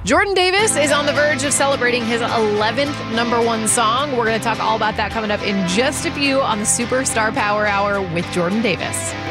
Jordan Davis is on the verge of celebrating his 11th #1 song. We're going to talk all about that coming up in just a few on the Superstar Power Hour with Jordan Davis.